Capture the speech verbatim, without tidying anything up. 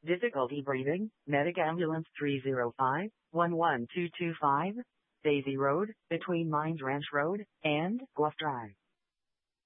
Difficulty breathing, Medic Ambulance three zero five, one one two two five, Daisy Road, between Mines Ranch Road and Guelph Drive.